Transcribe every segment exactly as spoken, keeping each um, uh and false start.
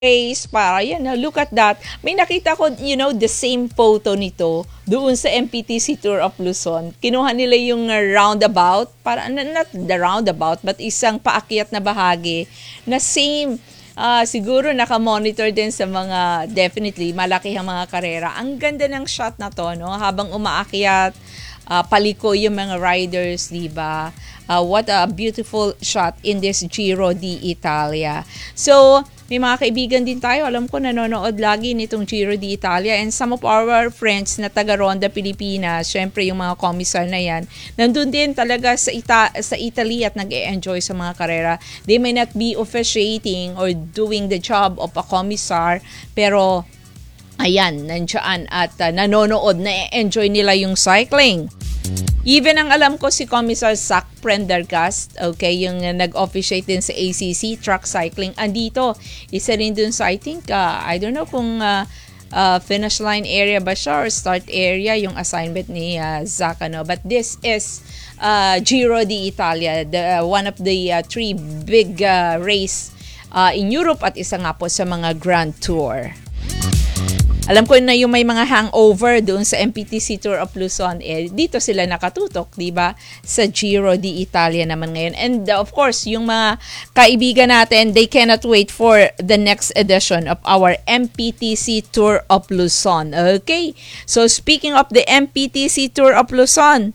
Race para yan, na look at that. May nakita ko, you know, the same photo nito doon sa M P T C Tour of Luzon. Kinuha nila yung uh, roundabout, para not the roundabout, but isang paakyat na bahagi na same. Ah, siguro naka-monitor din sa mga, definitely malaki ang mga karera. Ang ganda ng shot na to, no? Habang umaakyat, uh, paliko yung mga riders, di ba? Uh, what a beautiful shot in this Giro d'Italia. So, may mga kaibigan din tayo, alam ko nanonood lagi nitong Giro d'Italia, and some of our friends na taga Ronda Pilipinas, syempre yung mga commissar na yan, nandun din talaga sa, Ita- sa Italy at nag-e-enjoy sa mga karera. They may not be officiating or doing the job of a commissar, pero ayan, nandiyan at uh, nanonood, na-enjoy nila yung cycling. Even ang alam ko si Commissar Zach Prendergast, okay, yung uh, nag-officiate din sa A C C Truck Cycling, andito. Isa rin dun sa, I think, uh, I don't know kung uh, uh, finish line area ba siya or start area yung assignment ni uh, Zach, ano. But this is uh, Giro d'Italia, the, uh, one of the uh, three big uh, race uh, in Europe at isa nga po sa mga Grand Tour. Alam ko na yung may mga hangover doon sa M P T C Tour of Luzon, eh, dito sila nakatutok, di ba? Sa Giro d'Italia naman ngayon. And uh, of course, yung mga kaibigan natin, they cannot wait for the next edition of our M P T C Tour of Luzon. Okay? So speaking of the M P T C Tour of Luzon,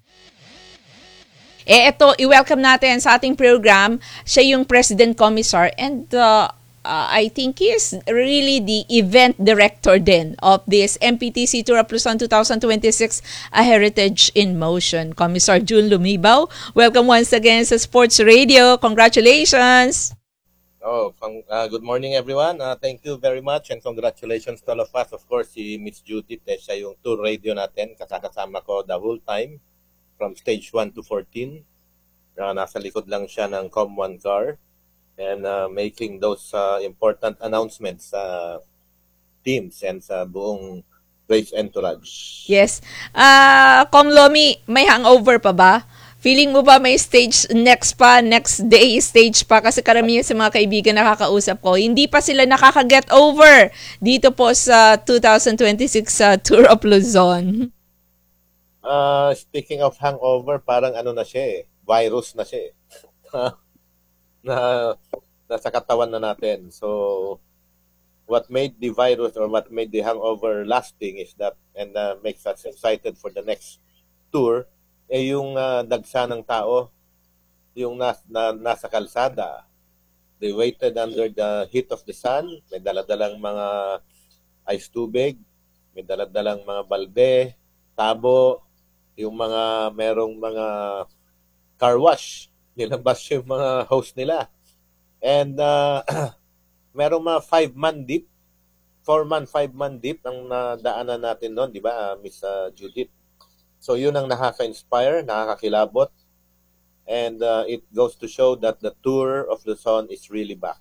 eh ito, i-welcome natin sa ating program, siya yung President Commissar, and uh, Uh, I think he is really the event director din of this M P T C Tour of Luzon twenty twenty-six, A Heritage in Motion. Commissar June Lumibaw, welcome once again sa Sports Radio. Congratulations! Oh, uh, good morning everyone. Uh, thank you very much and congratulations to all of us. Of course, si Miss Judith, eh, siya yung tour radio natin. Kasakasama ko the whole time from stage one to fourteen. Uh, nasa likod lang siya ng Com one car. And uh, making those uh, important announcements sa uh, teams and sa buong race entourage. Yes. Uh, Com Lomi, may hangover pa ba? Feeling mo ba may stage next pa, next day stage pa? Kasi karamihan sa mga kaibigan nakakausap ko, hindi pa sila nakaka-get over dito po sa twenty twenty-six uh, Tour of Luzon. Uh, speaking of hangover, parang ano na siya eh, virus na siya eh. na nasa katawan na natin. So, what made the virus or what made the hangover lasting is that, and uh, makes us excited for the next tour, eh yung uh, dagsa ng tao, yung nas, na, nasa kalsada. They waited under the heat of the sun, may daladalang mga ice tubig, may daladalang mga balde, tabo, yung mga merong mga car wash, nilabas yung mga host nila. And uh, merong mga five-man deep, four-man, five-man deep ang nadaanan natin noon, di ba, uh, Miss uh, Judith? So yun ang nakaka-inspire, nakakakilabot. And uh, it goes to show that the Tour of Luzon is really back.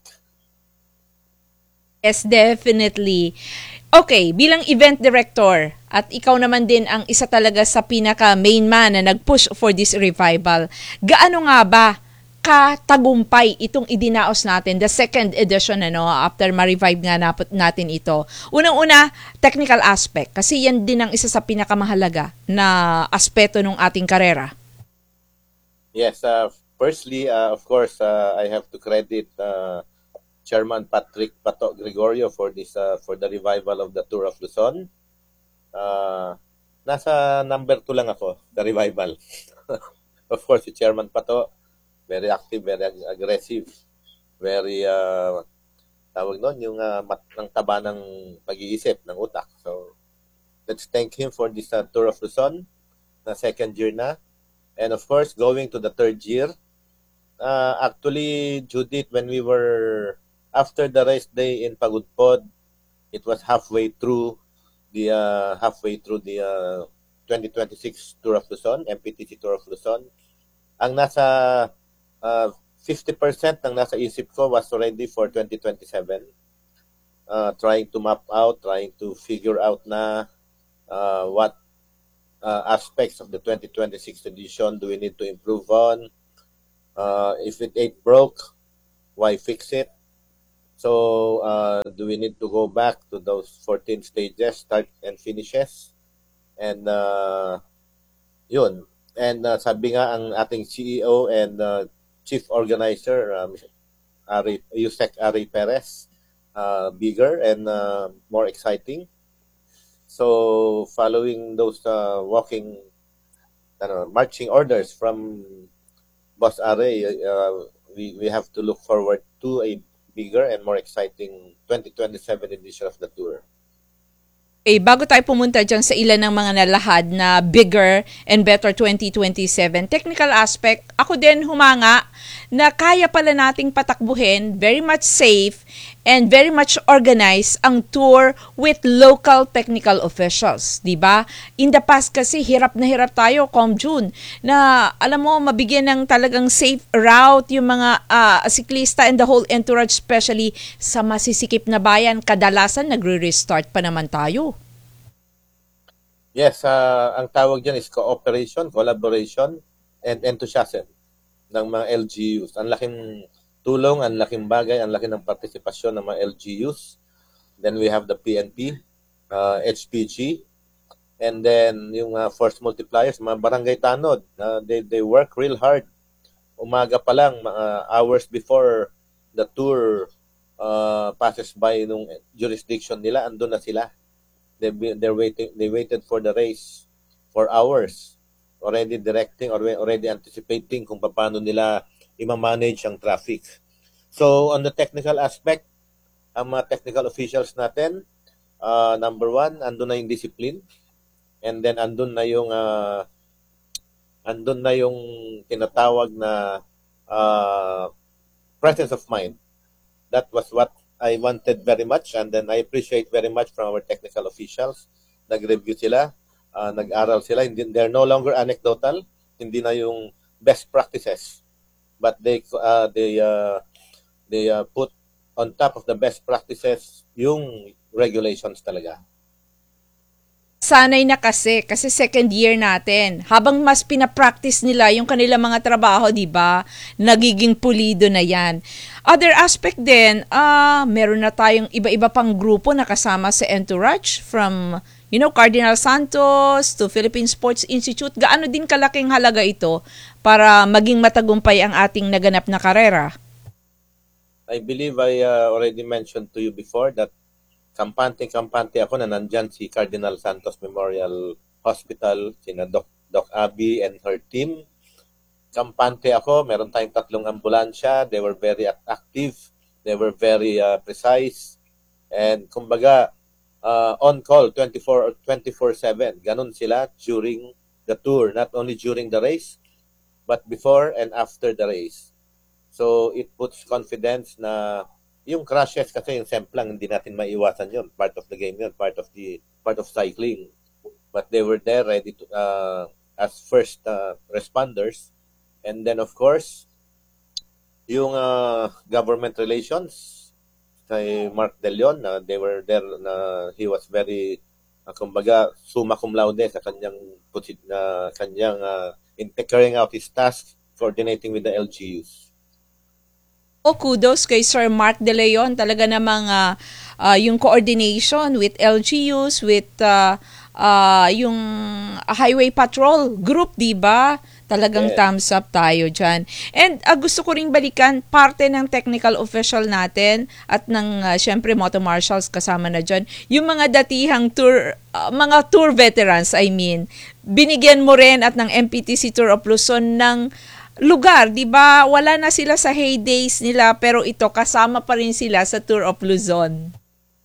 Yes, definitely. Okay, bilang event director, at ikaw naman din ang isa talaga sa pinaka main man na nag-push for this revival, gaano nga ba katagumpay itong idinaos natin, the second edition, ano, after ma-revive nga natin ito? Unang-una, technical aspect, kasi yan din ang isa sa pinakamahalaga na aspeto ng ating karera. Yes, uh, firstly, uh, of course, uh, I have to credit uh, Chairman Patrick Pato Gregorio for this uh, for the revival of the Tour of Luzon. Uh, nasa number two lang ako, the revival. Of course, si Chairman Pato, very active, very ag- aggressive, very, uh, tawag nun, yung uh, mat ng taba ng pag-iisip, ng utak. So, let's thank him for this uh, Tour of Luzon, na second year na. And of course, going to the third year, uh, actually, Judith, when we were after the race day in Pagudpod, it was halfway through the uh, halfway through the uh, twenty twenty-six Tour of Luzon, M P T C Tour of Luzon. Ang nasa uh, fifty percent ng nasa isip ko was already for twenty twenty-seven. Uh, trying to map out, trying to figure out na uh, what uh, aspects of the twenty twenty-six edition do we need to improve on. Uh, if it ain't broke, why fix it? So, uh, do we need to go back to those fourteen stages, start and finishes? And uh, yun. And uh, sabi nga ang ating C E O and uh, Chief Organizer, um, Ari, Yusek Ari Perez, uh, bigger and uh, more exciting. So, following those uh, walking, ano, marching orders from Boss Ari, uh, we, we have to look forward to a bigger and more exciting twenty twenty-seven edition of the tour. Eh, bago tayo pumunta dyan sa ilan ng mga nalahad na bigger and better twenty twenty-seven, technical aspect, ako din humanga na kaya pala nating patakbuhin, very much safe and very much organized ang tour with local technical officials, di ba? In the past kasi hirap na hirap tayo come June na alam mo mabigyan ng talagang safe route yung mga uh, siklista and the whole entourage, especially sa masisikip na bayan, kadalasan nagre-restart pa naman tayo. Yes, uh, ang tawag dyan is cooperation, collaboration, and enthusiasm ng mga L G Us. Ang laking tulong, ang laking bagay, ang laking ng partisipasyon ng mga L G Us. Then we have the P N P, uh, H P G, and then yung uh, force multipliers, mga barangay tanod. Uh, they, they work real hard. Umaga pa lang, uh, hours before the tour uh, passes by nung jurisdiction nila, andun na sila. They they're waiting. They waited for the race for hours, already directing or already anticipating kung paano nila i-manage ang traffic. So on the technical aspect, ang mga technical officials natin, uh, number one, andun na yung discipline, and then andun na yung uh, andun na yung tinatawag na uh, presence of mind. That was what I wanted very much, and then I appreciate very much from our technical officials. Nag-review sila, uh, nag-aral sila. Hindi, they're no longer anecdotal. Hindi na yung best practices, but they uh, they uh, they uh, put on top of the best practices yung regulations talaga. Sanay na kasi, kasi second year natin. Habang mas pinapractice nila yung kanilang mga trabaho, di ba? Nagiging pulido na yan. Other aspect din, uh, meron na tayong iba-iba pang grupo na kasama sa entourage from, you know, Cardinal Santos to Philippine Sports Institute. Gaano din kalaking halaga ito para maging matagumpay ang ating naganap na karera? I believe I uh, already mentioned to you before that kampante-kampante ako na nandyan si Cardinal Santos Memorial Hospital, sina Doc, Doc Abby and her team. Kampante ako, meron tayong tatlong ambulansya, they were very active, they were very uh, precise, and kumbaga, uh, on call twenty-four seven. Ganun sila during the tour, not only during the race, but before and after the race. So it puts confidence na yung crashes kasi yung semplang hindi natin maiwasan yun, part of the game yun, part of the part of cycling, but they were there ready to uh, as first uh, responders. And then of course yung uh, government relations kay Mark De Leon, uh, they were there na uh, he was very uh, kumbaga summa cum laude sa kanyang pusit na uh, kanyang uh, in carrying out his task coordinating with the L G Us. Oh, kudos kay Sir Mark De Leon. Talaga namang uh, uh, yung coordination with L G Us, with uh, uh, yung highway patrol group, di ba? Talagang yeah. Thumbs up tayo dyan. And uh, gusto ko ring balikan, parte ng technical official natin at ng, uh, syempre, moto marshals kasama na dyan. Yung mga datihang tour, uh, mga tour veterans, I mean, binigyan mo rin at ng M P T C Tour of Luzon ng lugar, di ba? Wala na sila sa heydays nila, pero ito, kasama pa rin sila sa Tour of Luzon.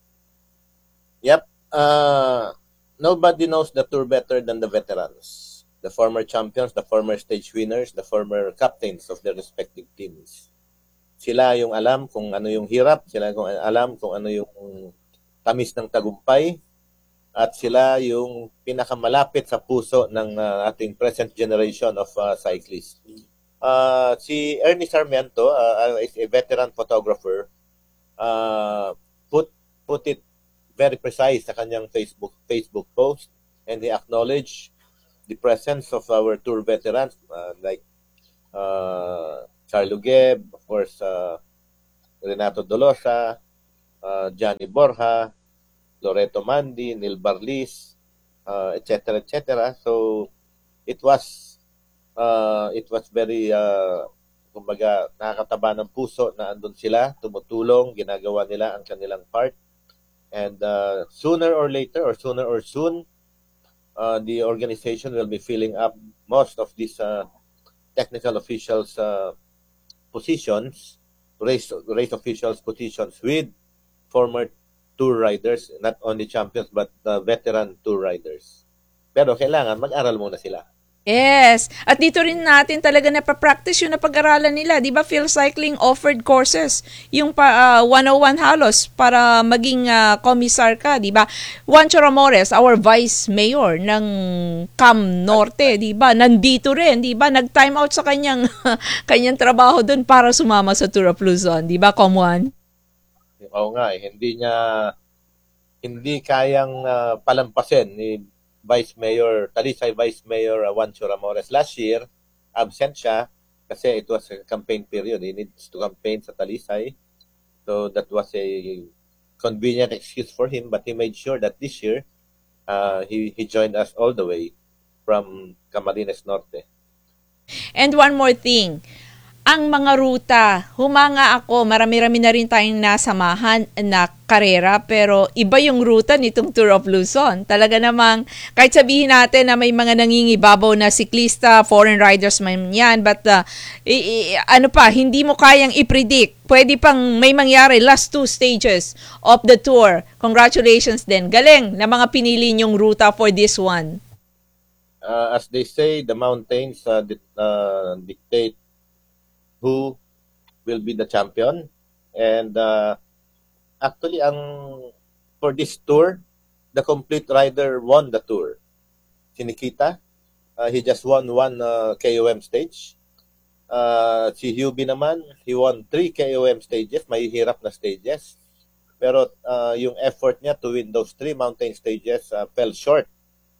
Yep. Uh, nobody knows the tour better than the veterans. The former champions, the former stage winners, the former captains of their respective teams. Sila yung alam kung ano yung hirap, sila yung alam kung ano yung tamis ng tagumpay, at sila yung pinakamalapit sa puso ng uh, ating present generation of uh, cyclists. Uh, si Ernie Sarmiento uh, is a veteran photographer, uh, put put it very precise sa kanyang Facebook Facebook post, and he acknowledged the presence of our tour veterans uh, like uh, Charlo Geb, of course, uh, Renato Dolosa, uh, Johnny Borja, Loreto Mandi, Neil Barlis, uh, et cetera, et cetera. So it was uh, it was very uh, kumbaga nakakataba ng puso na andun sila, tumutulong, ginagawa nila ang kanilang part. And uh, sooner or later or sooner or soon, uh, the organization will be filling up most of these uh, technical officials uh, positions, race race officials positions with former tour riders, not only champions but uh, veteran tour riders. Pero kailangan mag-aral muna sila. Yes. At dito rin natin talaga napapractice yung napag-aralan nila. Di ba, Phil Cycling offered courses. Yung pa, uh, one oh one halos para maging uh, komisar ka. Di ba? Juancho Ramores, our vice mayor ng Cam Norte, di ba? Nandito rin, di ba? Nag-time out sa kanyang, kanyang trabaho dun para sumama sa Tour of Luzon. Di ba, Com Juan? Oo nga eh. Hindi niya, hindi kayang uh, palampasin ni Vice Mayor, Talisay Vice Mayor uh, Juancho Ramores. Last year, absent siya kasi it was a campaign period. He needs to campaign sa Talisay. So that was a convenient excuse for him, but he made sure that this year, uh, he, he joined us all the way from Camarines Norte. And one more thing, ang mga ruta, humanga ako, marami-rami na rin tayong nasamahan na karera, pero iba yung ruta nitong Tour of Luzon. Talaga namang, kahit sabihin natin na may mga nangingibabaw na siklista, foreign riders man yan, but uh, i- i- ano pa, hindi mo kayang i-predict. Pwede pang may mangyari last two stages of the tour. Congratulations din. Galing na mga pinili nyong ruta for this one. Uh, as they say, the mountains uh, di- uh, dictate who will be the champion. And uh, actually, ang for this tour, the complete rider won the tour. Si Nikita, uh, he just won one uh, K O M stage. Uh, si Hubie naman, he won three K O M stages, may hirap na stages. Pero uh, yung effort niya to win those three mountain stages uh, fell short.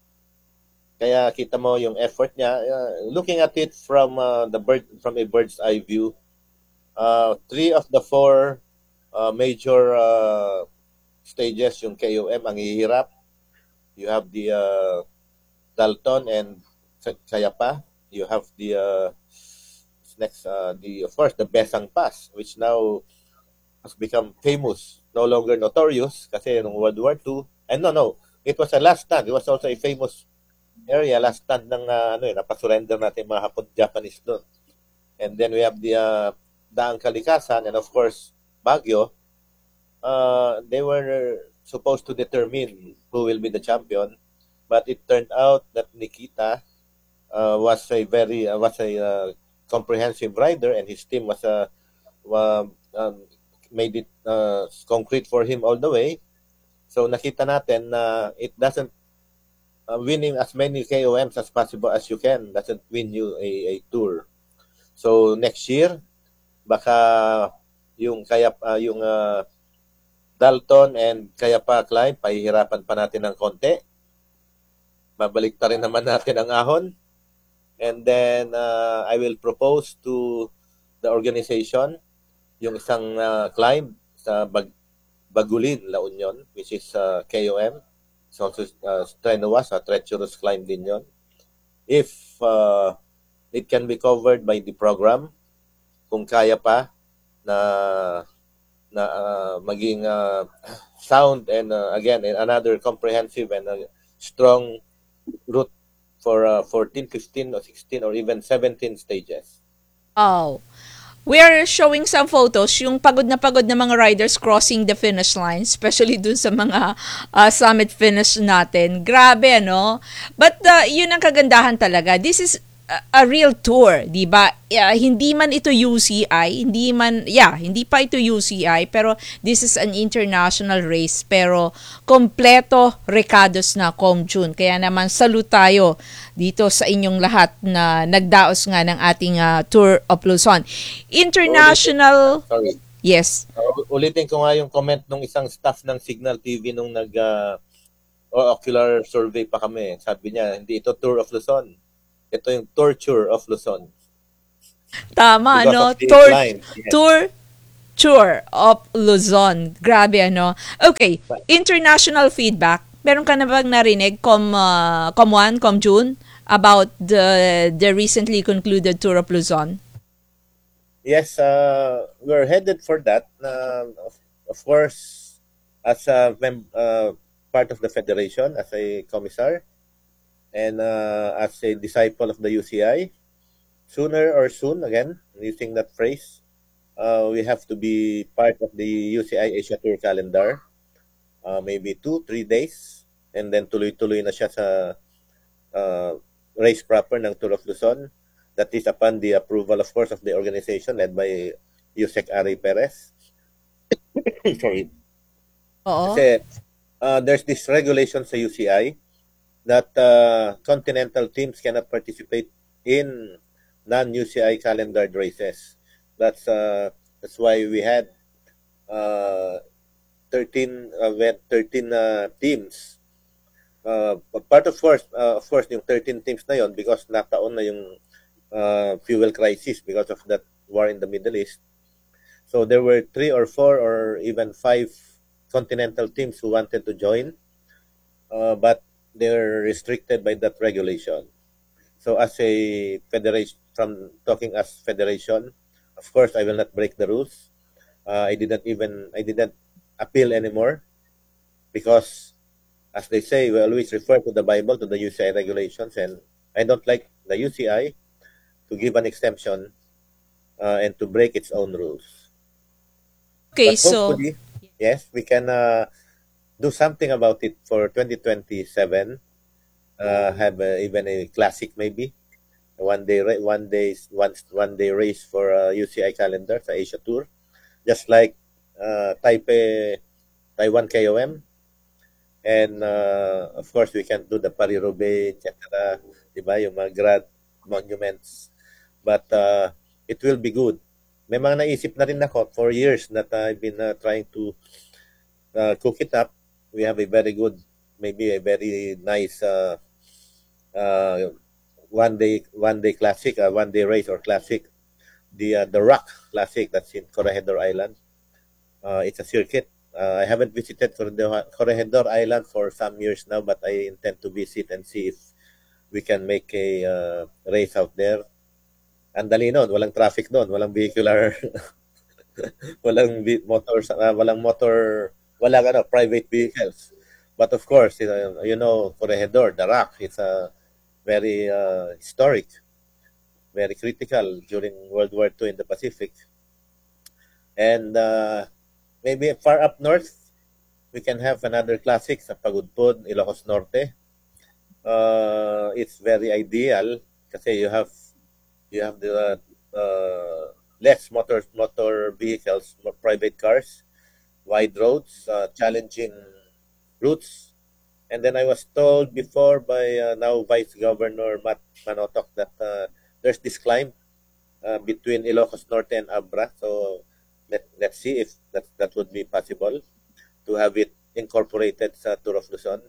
Kaya kita mo yung effort niya. Uh, looking at it from uh, the bird from a bird's eye view, uh, three of the four uh, major uh, stages yung K O M ang hihirap. You have the uh, Dalton and Sayapa. You have the uh, next uh, the of course the Besang Pass, which now has become famous, no longer notorious kasi nung World War Two. And no no, it was a last stand. It was also a famous area, last stand ng uh, ano eh, napasurrender natin mga Hapon Japanese doon. And then we have the uh, Daang Kalikasan and of course Baguio. Uh, they were supposed to determine who will be the champion, but it turned out that Nikita uh, was a very uh, was a uh, comprehensive rider, and his team was a uh, um, made it uh, concrete for him all the way. So nakita natin na it doesn't Uh, winning as many K O Ms as possible as you can doesn't win you a, a tour. So next year, baka yung kaya uh, yung uh, Dalton and Kayapa climb, pahihirapan pa natin ng konti. Babalik ta rin naman natin ang ahon. And then uh, I will propose to the organization yung isang uh, climb sa Bag Bagulin, La Union, which is uh, K O M. So, uh, strenuous, a treacherous climb din yon. If uh, it can be covered by the program, kung kaya pa na na uh, maging uh, sound and uh, again another comprehensive and uh, strong route for uh, fourteen, fifteen, or sixteen or even seventeen stages. Oh. We are showing some photos, yung pagod na pagod na mga riders crossing the finish line, especially dun sa mga uh, summit finish natin. Grabe, no? But uh, yun ang kagandahan talaga. This is a, a real tour, di ba? Uh, hindi man ito U C I, hindi man, yeah, hindi pa ito U C I, pero this is an international race, pero kompleto recados na, Com June. Kaya naman, salute tayo dito sa inyong lahat na nagdaos nga ng ating uh, Tour of Luzon. International... Sorry. Yes. Uh, ulitin ko nga yung comment nung isang staff ng Signal T V nung nag uh, ocular survey pa kami. Sabi niya, hindi ito Tour of Luzon. Ito yung Torture of Luzon. Tama, Because no? of the Tour, line. Yes. tour Tour of Luzon. Grabe, ano? Okay, But international feedback. Meron ka na bang narinig, Com, uh, Com one, Com June, about the, the recently concluded Tour of Luzon? yes, uh, we're headed for that. Uh, of, of course, as a mem- uh, part of the federation, as a commissar, and uh, as a disciple of the U C I, sooner or soon, again, using that phrase, uh, we have to be part of the U C I Asia Tour calendar. Uh, maybe two, three days, and then tuloy-tuloy na siya sa uh, race proper ng Tour of Luzon. That is upon the approval, of course, of the organization led by Yusek Ari Perez. Sorry. Oo. Kasi uh, there's this regulation sa U C I that uh, continental teams cannot participate in non-U C I calendared races. That's uh, that's why we had uh, thirteen uh, we had thirteen uh, teams. Uh, part of course, uh, of course, yung thirteen teams na yon because nataon na yung uh, fuel crisis because of that war in the Middle East. So there were three or four or even five continental teams who wanted to join, uh, but they're restricted by that regulation. So as a federation, from talking as federation, of course, I will not break the rules. Uh, I didn't even I didn't appeal anymore because, as they say, we always refer to the Bible, to the U C I regulations, and I don't like the U C I to give an exemption uh, and to break its own rules. Okay, But so, hopefully, yes, we can uh, do something about it for twenty twenty-seven. Uh, have uh, even a classic maybe one day ra- one day one one day race for uh, U C I calendar sa Asia Tour, just like uh, Taipei Taiwan K O M, and uh, of course we can do the Paris-Roubaix, et cetera. Diba, yung mga grand monuments. But uh, it will be good. May mga naisip na rin ako for years that I've been uh, trying to uh, cook it up. We have a very good, maybe a very nice uh, uh, one day one day classic, uh, one day race or classic. The uh, the Rock Classic that's in Corregidor Island. Uh, it's a circuit. Uh, I haven't visited Corregidor Corregidor Island for some years now, but I intend to visit and see if we can make a uh, race out there. Ang dali nun, walang traffic doon, walang vehicular, walang vi- motor, uh, walang motor, walang ano, private vehicles. But of course, you know, you know Corregidor, the Rock, it's a very uh, historic, very critical during World War Two in the Pacific. And uh, maybe far up north, we can have another classic sa Pagudpud, Ilocos Norte. Uh, it's very ideal kasi you have you have the uh, less motor motor vehicles, more private cars, wide roads, uh, challenging routes. And then I was told before by uh, now Vice Governor Matt Manotok that uh, there's this climb uh, between Ilocos Norte and Abra. So let, let's see if that, that would be possible to have it incorporated sa Tour of Luzon,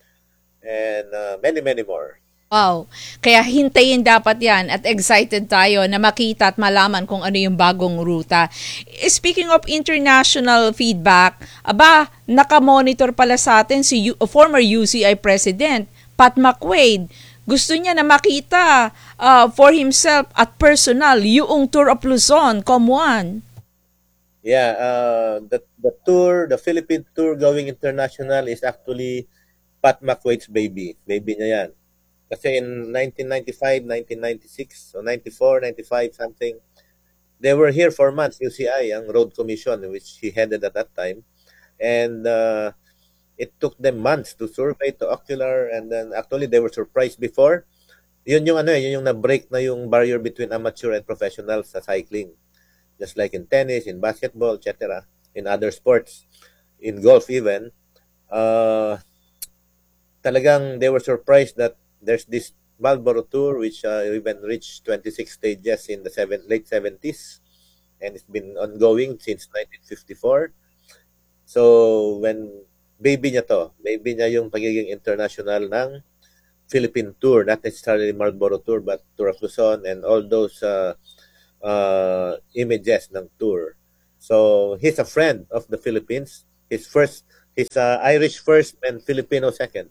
and uh, many, many more. wow. Kaya hintayin dapat yan at excited tayo na makita at malaman kung ano yung bagong ruta. Speaking of international feedback, aba, nakamonitor pala sa atin si U- former U C I President Pat McQuaid. Gusto niya na makita uh, for himself at personal yung Tour of Luzon, Com one. Yeah, uh, the, the tour, the Philippine tour going international is actually Pat McQuaid's baby. Baby niya yan. Kasi in nineteen ninety-five, nineteen ninety-six, so ninety-four, ninety-five, something, they were here for months, U C I, ang Road Commission, which he headed at that time. And uh, it took them months to survey, to ocular, and then actually they were surprised before. Yun yung ano, eh, yun yung na-break na yung barrier between amateur and professional sa cycling. Just like in tennis, in basketball, et cetera, in other sports, in golf even. Uh, talagang they were surprised that there's this Marlboro Tour which uh, even reached twenty-six stages in the seven, late seventies, and it's been ongoing since nineteen fifty-four. So when baby niya to, baby niya yung pagiging international ng Philippine Tour, not necessarily Marlboro Tour but Tour of Luzon and all those uh, uh, images ng tour. So he's a friend of the Philippines. His first, he's uh, Irish first and Filipino second.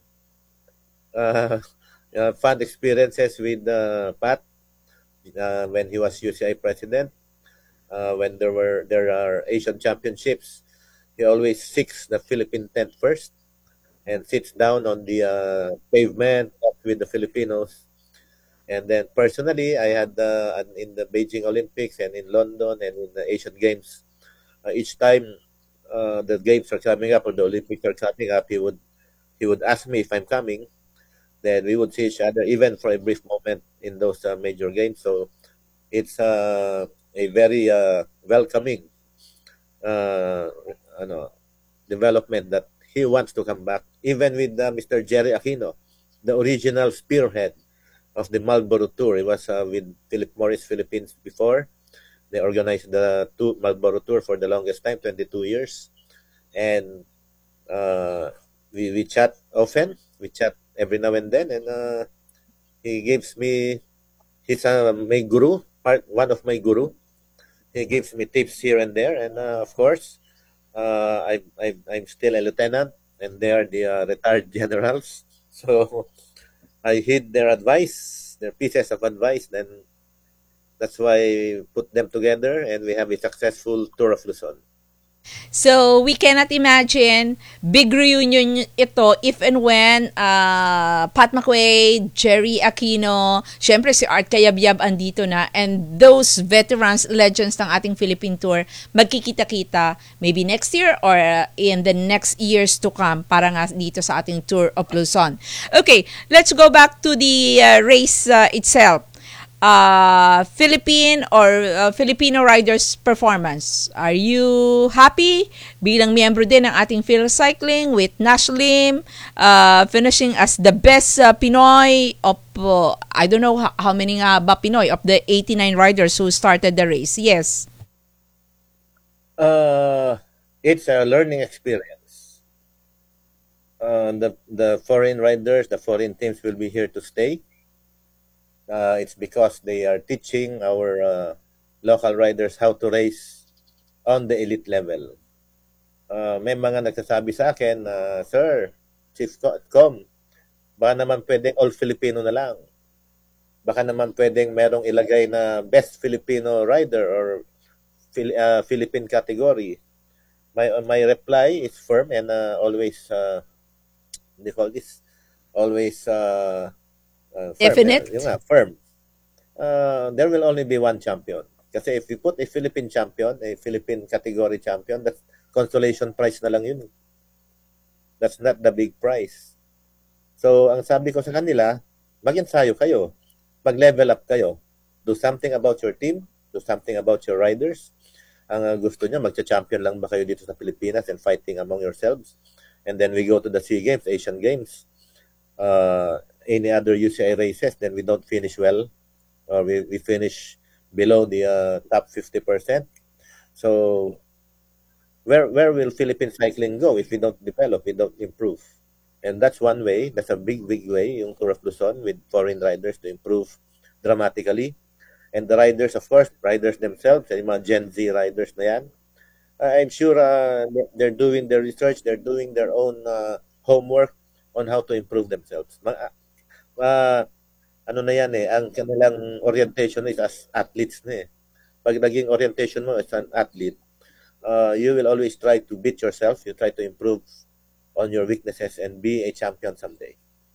Uh, uh, fun experiences with uh, Pat uh, when he was U C I president. Uh, when there were there are Asian championships, he always seeks the Philippine tent first and sits down on the uh, pavement with the Filipinos. And then personally, I had uh, in the Beijing Olympics and in London and in the Asian Games, uh, each time uh, the games are coming up or the Olympics are coming up, he would he would ask me if I'm coming. Then we would see each other even for a brief moment in those uh, major games. So it's uh, a very uh, welcoming uh, ano, development that he wants to come back. Even with uh, Mister Jerry Aquino, the original spearhead of the Marlboro Tour. He was uh, with Philip Morris Philippines before. They organized the two Marlboro Tour for the longest time, twenty-two years. And uh, we, we chat often. We chat every now and then. And uh, he gives me, he's uh, my guru, part one of my guru. He gives me tips here and there. And uh, of course, uh, I, I, I'm still a lieutenant, and they are the uh, retired generals. So I heed their advice, their pieces of advice. Then that's why I put them together, and we have a successful Tour of Luzon. So, we cannot imagine big reunion ito if and when uh, Pat McQuaid, Jerry Aquino, syempre si Art Cayabyab andito na, and those veterans, legends ng ating Philippine Tour, magkikita-kita maybe next year or uh, in the next years to come para nga dito sa ating Tour of Luzon. Okay, let's go back to the uh, race uh, itself. uh, Philippine or uh, Filipino riders performance. Are you happy bilang miyembro din ng ating Phil Cycling with Nashlim uh, finishing as the best uh, Pinoy of uh, I don't know how, how many nga ba Pinoy of the eighty-nine riders who started the race? Yes. Uh, it's a learning experience. Uh, the the foreign riders, the foreign teams will be here to stay. Uh, it's because they are teaching our uh, local riders how to race on the elite level. Uh, may mga nagsasabi sa akin na, Sir, Chief Co- Com, baka naman pwedeng all Filipino na lang. Baka naman pwedeng merong ilagay na best Filipino rider or Phil- uh, Philippine category. My my reply is firm and uh, always uh, they call this always uh, uh, firm. Definite. Uh, yung nga, firm. Uh, there will only be one champion. Kasi if you put a Philippine champion, a Philippine category champion, that's consolation prize na lang yun. That's not the big prize. So, ang sabi ko sa kanila, mag-ensayo kayo. Mag-level up kayo. Do something about your team. Do something about your riders. Ang uh, gusto niya, magcha-champion lang ba kayo dito sa Pilipinas and fighting among yourselves? And then we go to the SEA Games, Asian Games, uh, any other U C I races, then we don't finish well, or we, we finish below the uh, top fifty percent. So, where where will Philippine cycling go if we don't develop, we don't improve? And that's one way, that's a big, big way, yung Tour of Luzon with foreign riders to improve dramatically. And the riders, of course, riders themselves, yung mga Gen Z riders na yan, uh, I'm sure uh, they're doing their research, they're doing their own uh, homework on how to improve themselves. Ma- uh, ano na yan eh, ang kanilang orientation is as athletes na eh. Pag naging orientation mo as an athlete, uh, you will always try to beat yourself, you try to improve on your weaknesses and be a champion someday.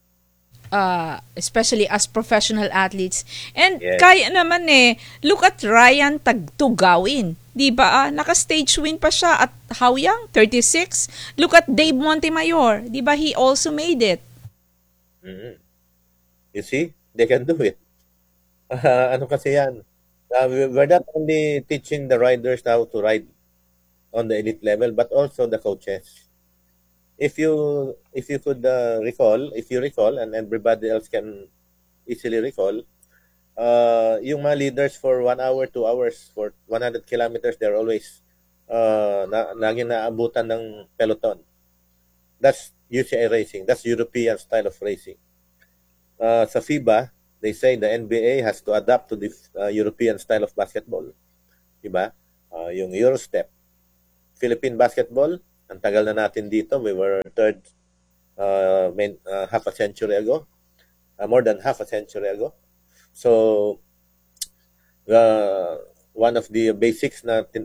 Uh, especially as professional athletes. And Yes. kaya naman eh, look at Ryan Tagtugawin. Di ba? Ah, naka-stage win pa siya at how young? thirty-six? Look at Dave Montemayor. Di ba? He also made it. Mhm. You see, they can do it. Uh, ano kasi yan? Uh, we- we're not only teaching the riders how to ride on the elite level, but also the coaches. If you if you could uh, recall, if you recall, and everybody else can easily recall, uh, yung mga leaders for one hour, two hours, for one hundred kilometers, they're always uh, na, naging naabutan ng peloton. That's U C I racing. That's European style of racing. Uh, sa FIBA, they say the N B A has to adapt to the uh, European style of basketball. Diba? Uh, yung Eurostep. Philippine basketball, ang tagal na natin dito. We were third uh, main, uh, half a century ago, uh, more than half a century ago. So, uh, one of the basics na, tin,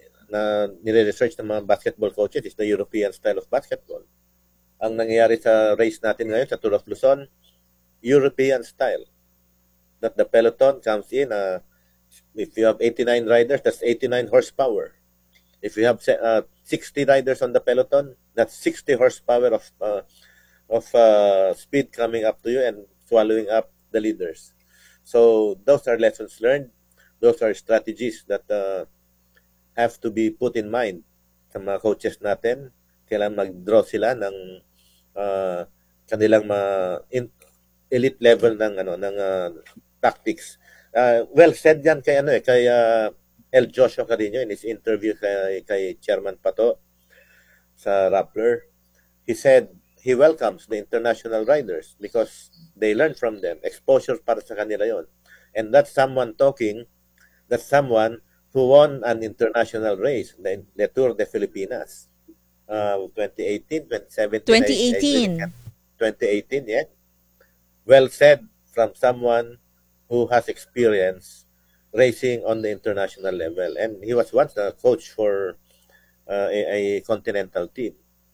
na nire-research ng mga basketball coaches is the European style of basketball. Ang nangyayari sa race natin ngayon sa Tour of Luzon, European style. That the peloton comes in, uh, if you have eighty-nine riders, that's eighty-nine horsepower. If you have uh, sixty riders on the peloton, that's sixty horsepower of uh, of uh, speed coming up to you and swallowing up the leaders. So those are lessons learned. Those are strategies that uh, have to be put in mind sa mga coaches natin. Kailangan mag-draw sila ng uh, kanilang ma- in- elite level ng ano ng uh, tactics. Uh, well said yan kay ano eh kay uh, El Joshua Carino in his interview kay, kay Chairman Pato sa Rappler. He said he welcomes the international riders because they learn from them. Exposure para sa kanila yon. And that's someone talking, that's someone who won an international race, the, the Tour de Filipinas. Uh, twenty eighteen, twenty seventeen, twenty eighteen. I, I twenty eighteen, yeah. Well said from someone who has experience racing on the international level. And he was once a coach for uh, a, a continental team.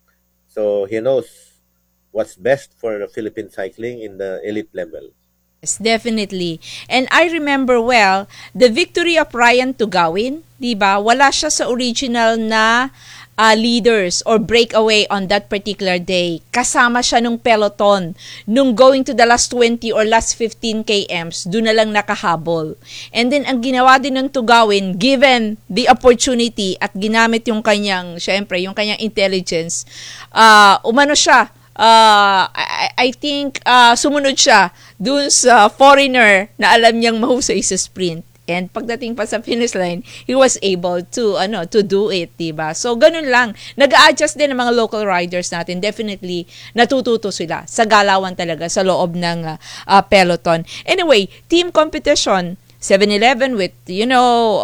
So he knows what's best for Philippine cycling in the elite level. Yes, definitely. And I remember well, the victory of Ryan Tugawin, di ba? Wala siya sa original na uh, leaders or breakaway on that particular day. Kasama siya nung peloton. Nung going to the last twenty or last fifteen kilometers, doon na lang nakahabol. And then, ang ginawa din ng Tugawin, given the opportunity at ginamit yung kanyang, syempre, yung kanyang intelligence, uh, umano siya, uh, I, I think uh, sumunod siya dun sa foreigner na alam niyang mahusay sa sprint. And pagdating pa sa finish line, he was able to ano to do it, diba? So ganun lang. Nag-a-adjust din ang mga local riders natin. Definitely natututo sila sa galawan talaga sa loob ng uh, uh, peloton. Anyway, team competition, seven eleven with, you know,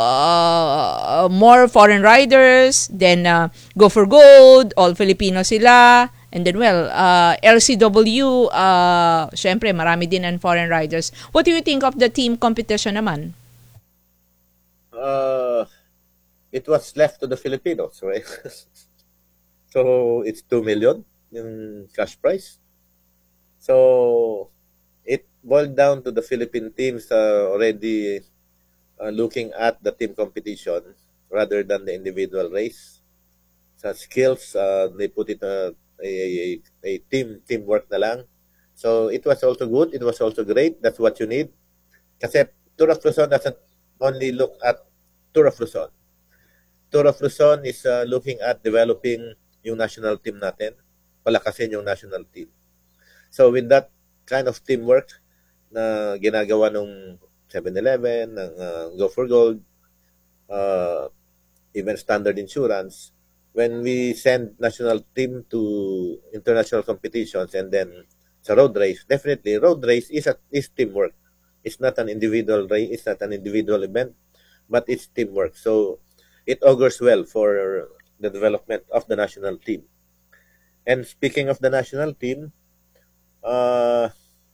uh, more foreign riders, then uh, Go for Gold, all Filipino sila. And then, well, uh, L C W, uh, syempre, marami din ang foreign riders. What do you think of the team competition naman? Uh, it was left to the Filipinos, right? So, it's two million yung cash prize. So, it boiled down to the Philippine teams uh, already uh, looking at the team competition rather than the individual race. Sa skills, uh, they put it uh, a, a, a team teamwork na lang. So, it was also good. It was also great. That's what you need. Kasi Tour of Luzon doesn't only look at Tour of Luzon. Tour of Luzon is uh, looking at developing yung national team natin, palakasin yung national team. So with that kind of teamwork na ginagawa ng seven eleven, ng uh, Go for Gold, uh, even Standard Insurance, when we send national team to international competitions and then sa road race, definitely road race is a, is teamwork. It's not an individual race, it's not an individual event, but it's teamwork. So it augurs well for the development of the national team. And speaking of the national team, uh,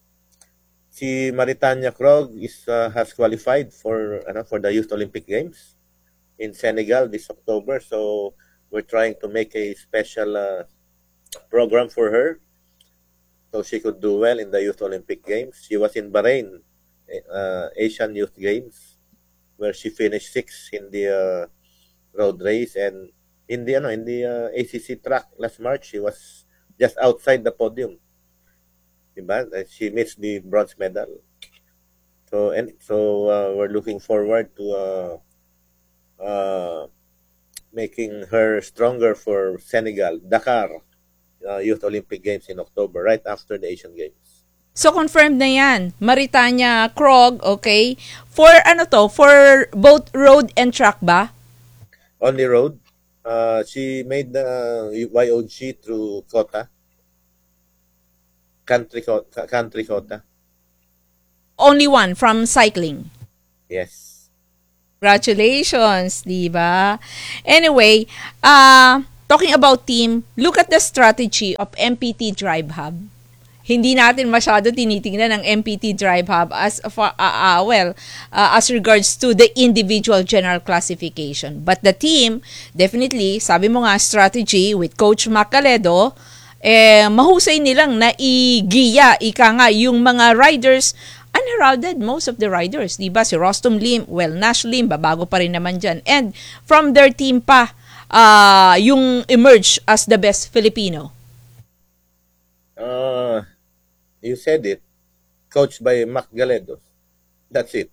si Maritanya Krog is uh, has qualified for ano, for the Youth Olympic Games in Senegal this October. So we're trying to make a special uh, program for her so she could do well in the Youth Olympic Games. She was in Bahrain, uh, Asian Youth Games, where she finished sixth in the uh, road race, and in the ano in the uh, A C C track last March, she was just outside the podium. Diba? She missed the bronze medal. So and so uh, we're looking forward to uh, uh, making her stronger for Senegal, Dakar uh, Youth Olympic Games in October, right after the Asian Games. So confirmed na yan. Maritanya Krog, okay? For ano to? For both road and track ba? Only road. Uh, she made the Y O G through Kota. Country Kota. Country Kota. Only one from cycling. Yes. Congratulations, di ba? Anyway, uh, talking about team, look at the strategy of M P T Drive Hub. Hindi natin masyado tinitingnan ang M P T Drive Hub as for, uh, uh, well, uh, as regards to the individual general classification. But the team, definitely, sabi mo nga, strategy with Coach Macaledo, eh, mahusay nilang naigiya, ika nga, yung mga riders, unheralded, most of the riders, di ba? Si Rostom Lim, well, Nash Lim, babago pa rin naman dyan. And from their team pa, uh, yung emerge as the best Filipino. Uh, you said it. Coached by Mac Galedo. That's it.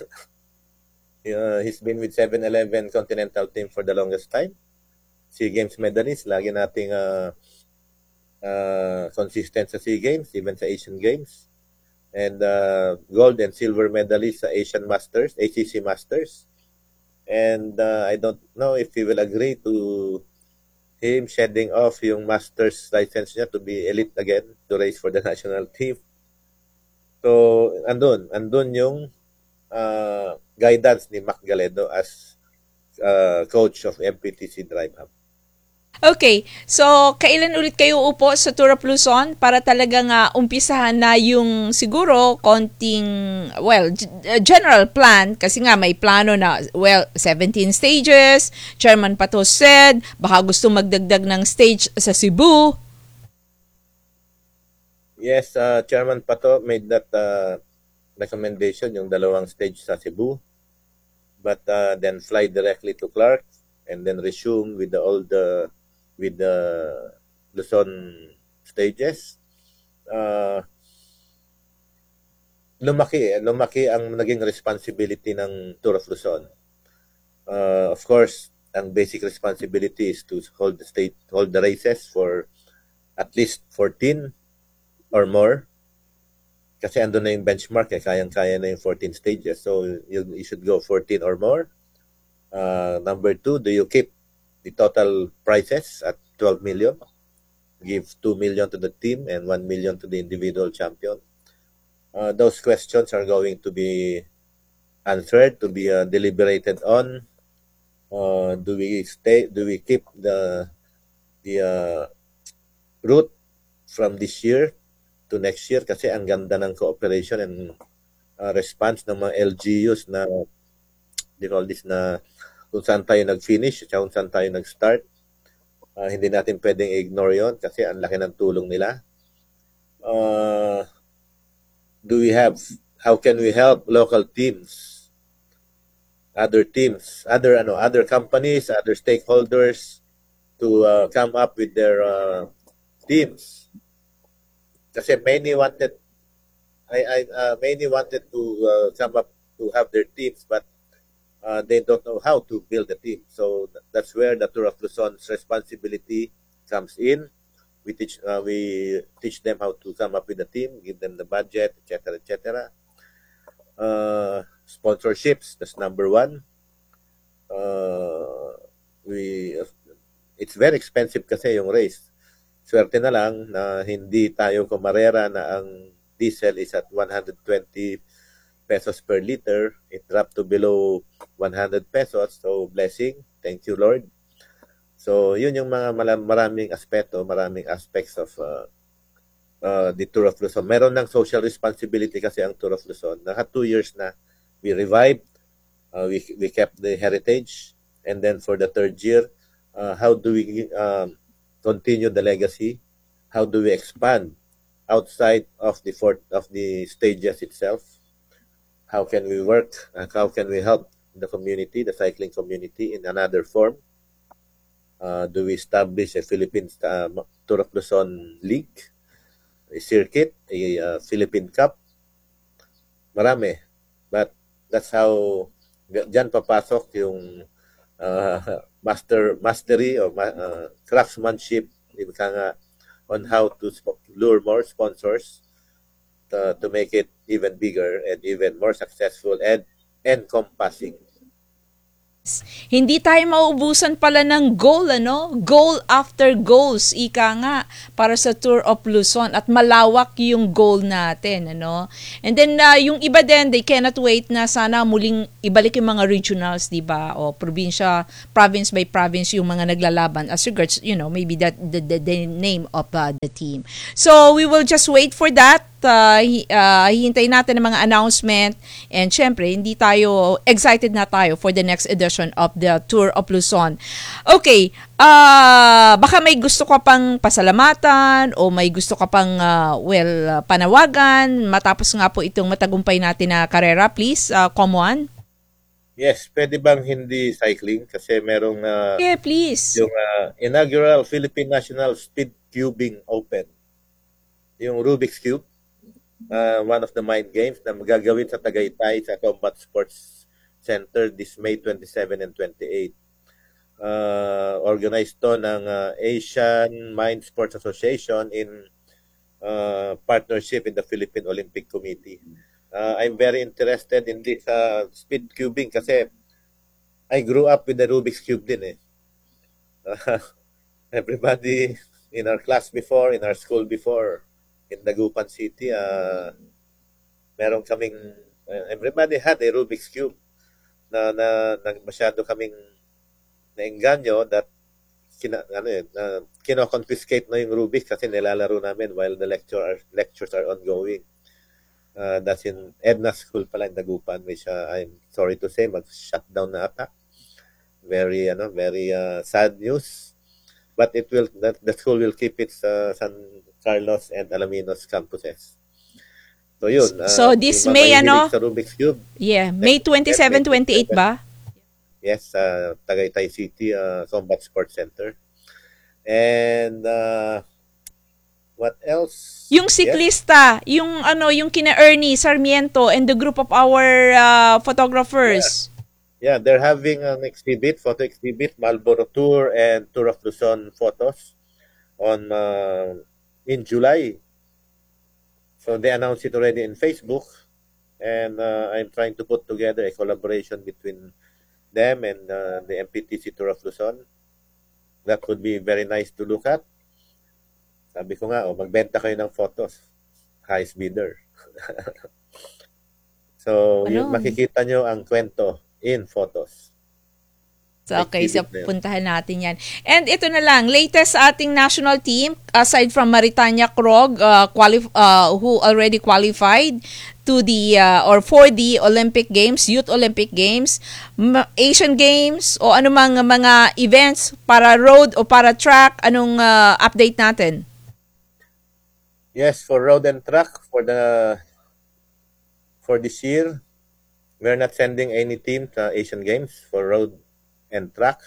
uh, he's been with seven eleven Continental team for the longest time. SEA Games medalist. Lagi nating uh, uh, consistent sa SEA Games, even sa Asian Games. And uh, gold and silver medalist sa Asian Masters, A C C Masters. And uh, I don't know if he will agree to him shedding off yung Masters license niya to be elite again, to race for the national team. So, andun. Andun yung uh, guidance ni Mac Galedo as uh, coach of M P T C Drive Hub. Okay, so kailan ulit kayo upo sa Tour of Luzon para talagang uh, umpisahan na yung siguro konting, well, g- general plan kasi nga may plano na, well, seventeen stages, Chairman Patos said, baka gusto magdagdag ng stage sa Cebu. Yes, uh, Chairman Pato made that uh, recommendation, yung dalawang stage sa Cebu, but uh, then fly directly to Clark and then resume with the all the with the Luzon stages. Uh, lumaki, lumaki ang naging responsibility ng Tour of Luzon. Uh, of course, ang basic responsibility is to hold the state, hold the races for at least fourteen or more. Kasi ando na yung benchmark, eh, kayang-kaya na yung fourteen stages. So, you, you should go fourteen or more. Uh, number two, do you keep the total prizes at twelve million? Give two million to the team and one million to the individual champion. Uh, those questions are going to be answered, to be uh, deliberated on. Uh, do we stay? Do we keep the the uh, route from this year to next year? Kasi ang ganda ng cooperation and uh, response ng mga L G Us na they call this na kung saan tayo nag-finish at kung saan tayo nag-start. Uh, hindi natin pwedeng ignore yon kasi ang laki ng tulong nila. Uh, do we have, how can we help local teams, other teams, other ano, other companies, other stakeholders to uh, come up with their uh, teams? Kasi many wanted, I, I uh, many wanted to uh, come up to have their teams, but Uh, they don't know how to build a team. So th- that's where the Tour of Luzon's responsibility comes in. We teach uh, we teach them how to come up with a team, give them the budget, et cetera, et cetera. Uh, sponsorships, that's number one. Uh, we it's very expensive kasi yung race. Swerte na lang na hindi tayo kumarera na ang diesel is at one hundred twenty pesos per liter. It dropped to below one hundred pesos. So, blessing. Thank you, Lord. So, yun yung mga maraming aspeto, maraming aspects of uh, uh, the Tour of Luzon. Meron ng social responsibility kasi ang Tour of Luzon. Naka two years na. We revived. Uh, we, we kept the heritage. And then for the third year, uh, how do we um, continue the legacy? How do we expand outside of the fort, of the stages itself? How can we work? Uh, how can we help the community, the cycling community, in another form? Uh, do we establish a Philippine uh, Tour of Luzon League, a circuit, a uh, Philippine Cup? Marami. But that's how, dyan papasok yung uh, master mastery or uh, craftsmanship on how to lure more sponsors uh, to make it even bigger and even more successful and encompassing. Hindi tayo mauubusan pala ng goal, ano? Goal after goals, ika nga, para sa Tour of Luzon. At malawak yung goal natin, ano? And then, uh, yung iba din, they cannot wait na sana muling ibalik yung mga regionals, di ba? O probinsya, province by province yung mga naglalaban as regards, you know, maybe that the, the, the name of uh, the team. So, we will just wait for that. Uh, uh, hihintayin natin ng mga announcement and syempre hindi tayo excited na tayo for the next edition of the Tour of Luzon. Okay, uh, baka may gusto ka pang pasalamatan o may gusto ka pang uh, well, uh, panawagan matapos nga po itong matagumpay natin na karera, please, uh, Comuan. Yes, pwede bang hindi cycling kasi merong uh, yeah, please. Yung uh, inaugural Philippine National Speed Cubing Open. Yung Rubik's Cube. Uh, one of the mind games na magagawin sa Tagaytay sa Combat Sports Center this May twenty-seven and twenty-eight. Uh, organized to ng uh, Asian Mind Sports Association in uh, partnership in the Philippine Olympic Committee. Uh, I'm very interested in this uh, speed cubing kasi I grew up with the Rubik's Cube din eh. Uh, everybody in our class before, in our school before, in Dagupan City, uh, meron kaming, uh, everybody had a Rubik's Cube na, na, na masyado kaming nainganyo that kina, ano yun, uh, kino-confiscate na yung Rubik's kasi nilalaro namin while the lecture are, lectures are ongoing. Uh, that's in Edna School pala in Dagupan, which uh, I'm sorry to say, mag-shut down na ata. Very, ano, very uh, sad news. But it will, that the school will keep its uh, San Carlos and Alaminos campuses. So yun. Uh, so this May ano? Sa Rubik's Cube. Yeah, May twenty-seven, twenty-eight ba? Yes, uh, Tagaytay City uh, Combat Sports Center. And uh, what else? Yung siklista, yes. yung ano, yung kina Ernie Sarmiento and the group of our uh, photographers. Yeah. Yeah, they're having an exhibit, photo exhibit, Marlboro Tour and Tour of Luzon photos on uh, in July. So they announced it already in Facebook, and uh, I'm trying to put together a collaboration between them and uh, the M P T C Tour of Luzon. That would be very nice to look at. Sabi ko nga, oh, magbenta kayo ng photos. Highest bidder. So, ano? Yun, makikita nyo ang kwento in photos. So, okay, so puntahan natin yan. And ito na lang, latest sa ating national team, aside from Maritanya Krog, uh, quali- uh, who already qualified to the, uh, or for the Olympic Games, Youth Olympic Games, Asian Games, o anumang mga events para road o para track, anong uh, update natin? Yes, for road and track, for the, for this year, we're not sending any team to Asian Games for road and track.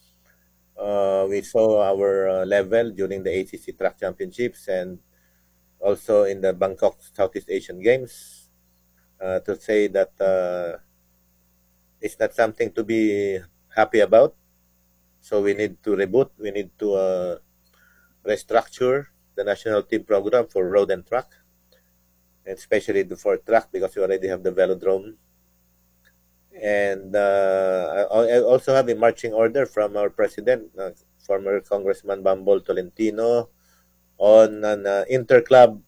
Uh, we saw our uh, level during the A C C Track Championships and also in the Bangkok Southeast Asian Games uh, to say that uh, it's not something to be happy about. So we need to reboot, we need to uh, restructure the national team program for road and track, and especially the for track because we already have the velodrome. And uh, I also have a marching order from our president, uh, former Congressman Bambol Tolentino, on an uh, interclub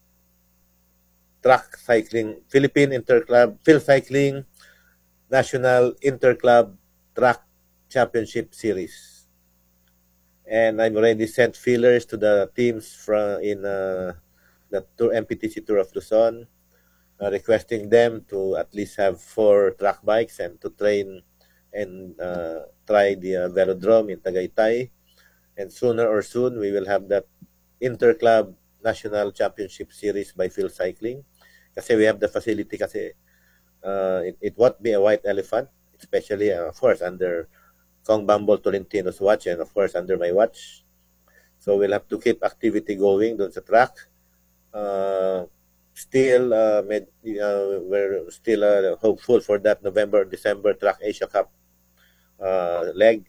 track cycling, Philippine Interclub, Phil Cycling National Interclub Track Championship Series. And I've already sent feelers to the teams from in uh, the Tour M P T C Tour of Luzon, Uh, requesting them to at least have four track bikes and to train and uh, try the uh, velodrome in Tagaytay. And sooner or soon, we will have that Interclub National Championship Series by Phil Cycling. Kasi we have the facility kasi uh, it, it won't be a white elephant, especially, uh, of course, under Kong Bambol Tolentino's watch and, of course, under my watch. So we'll have to keep activity going doon sa track. Uh, Still, uh, med, uh, we're still uh, hopeful for that November, December Track Asia Cup uh, leg.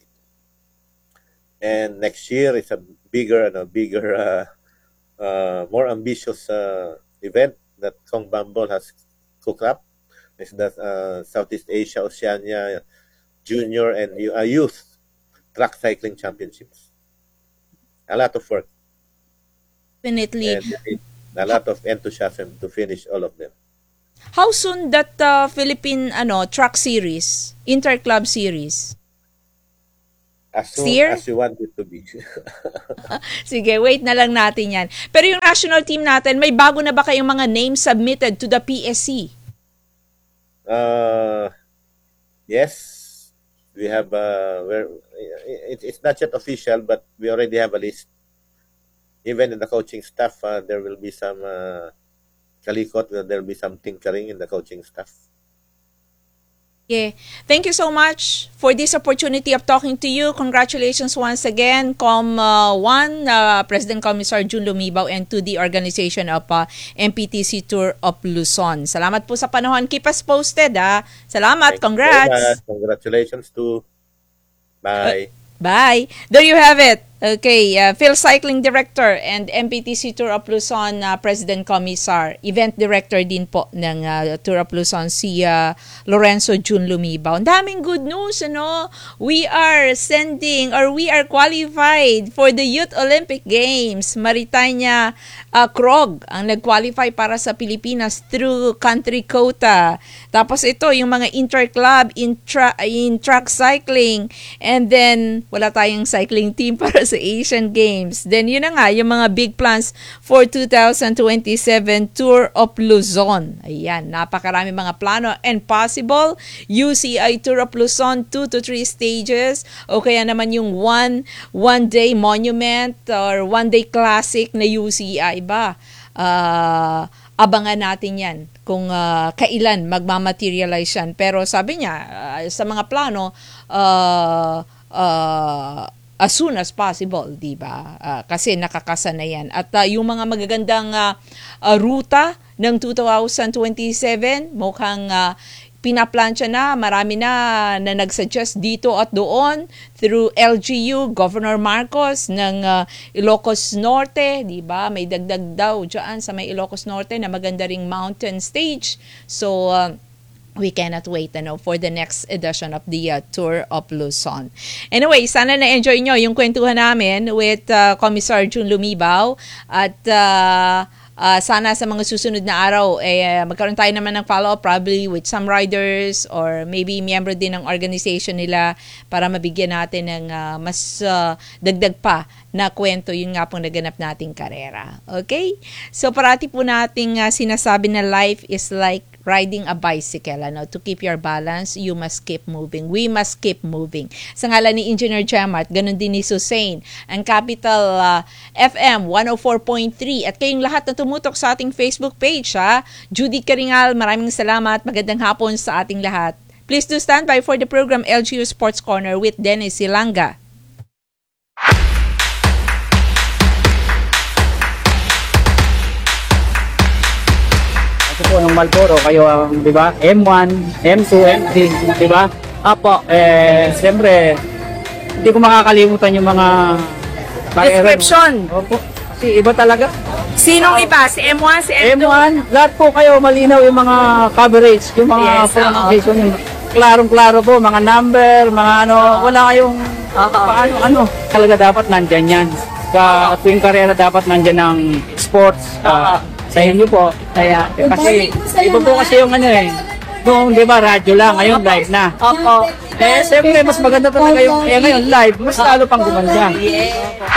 And next year, it's a bigger and a bigger, uh, uh, more ambitious uh, event that Kong Bambol has cooked up. It's the uh, Southeast Asia Oceania junior and uh, youth track cycling championships. A lot of work Definitely. and a lot of enthusiasm to finish all of them. How soon that uh, Philippine ano track series, inter-club series? As soon Steer? as you want it to be. Sige, wait na lang natin yan. Pero yung national team natin, may bago na ba kayong mga names submitted to the P S C? uh, yes, we have. Uh, we're, it, it's not yet official, but we already have a list. Even in the coaching staff, uh, there will be some uh, kalikot. There will be some tinkering in the coaching staff. Yeah. Thank you so much for this opportunity of talking to you. Congratulations once again, Com uh, one, uh, President Commissar June Lumibaw, and to the organization of uh, M P T C Tour of Luzon. Salamat po sa panahon. Keep us posted, ha. Salamat. Thank you very Congrats. much. Congratulations to. Bye. Bye. There you have it. Okay, uh, Phil Cycling Director and M P T C Tour of Luzon uh, President Commissar, Event Director din po ng uh, Tour of Luzon, si uh, Lorenzo June Lumibaw. Ang daming good news, ano? We are sending or we are qualified for the Youth Olympic Games. Maritanya uh, Krog ang nag-qualify para sa Pilipinas through country quota. Tapos ito, yung mga inter-club, intra, in track cycling, and then wala tayong cycling team para sa Asian Games. Then yun na nga, yung mga big plans for two thousand twenty-seven Tour of Luzon. Ayan, napakarami mga plano and possible. U C I Tour of Luzon, two to three stages. O kaya naman yung one, one day monument or one day classic na U C I ba? Uh, abangan natin yan kung uh, kailan magmamaterialize yan. Pero sabi niya, uh, sa mga plano, uh, uh, as soon as possible, di ba? Uh, kasi nakakasa na yan. At uh, yung mga magagandang uh, uh, ruta ng two thousand twenty-seven, mukhang uh, pinaplansya na, marami na na nagsuggest dito at doon through L G U, Governor Marcos ng uh, Ilocos Norte, di ba? May dagdag daw dyan sa may Ilocos Norte na maganda ring mountain stage. So, uh, we cannot wait ano, for the next edition of the uh, Tour of Luzon. Anyway, sana na-enjoy nyo yung kwentuhan namin with uh, Commissar June Lumibaw at uh, uh, sana sa mga susunod na araw eh, magkaroon tayo naman ng follow-up probably with some riders or maybe miyembro din ng organization nila para mabigyan natin ng uh, mas uh, dagdag pa na kwento yun nga pong naganap nating karera. Okay? So parati po nating uh, sinasabi na life is like riding a bicycle. Ano? To keep your balance, you must keep moving. We must keep moving. Sa ngalan ni Engineer Jamart, ganun din ni Susain, ang Capital uh, F M one oh four point three at kayong lahat na tumutok sa ating Facebook page. Ha? Judy Karingal, maraming salamat. Magandang hapon sa ating lahat. Please do stand by for the program L G U Sports Corner with Dennis Silanga. Po ng Marlboro, kayo ang, di ba, M one, M two, M three, di ba? Apo, eh, siyempre, hindi ko makakalimutan yung mga Description. Opo, kasi iba talaga. Sinong iba? Si M one, si M two? M one, lahat po kayo malinaw yung mga coverage, yung mga Yes, pronunciation, yung klarong-klaro po, mga number, mga ano, wala kayong paano, ano. Talaga dapat nandyan yan. Sa tuwing karera dapat nandyan ang sports, ah, sa inyo po. Kaya, kasi, iba po kasi yung ano eh. Noong, di ba, radyo lang. Ngayon, live na. Opo. Eh, siyempre, mas maganda talaga yung, eh, ngayon, live. Mas lalo pang gumanda. Yeah.